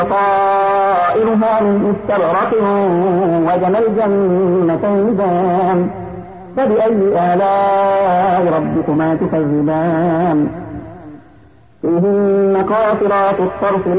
طائرها من استبرق وجنى الجنتين دان فبأي آلاء ربكما تكذبان فيهن قاصرات الطرف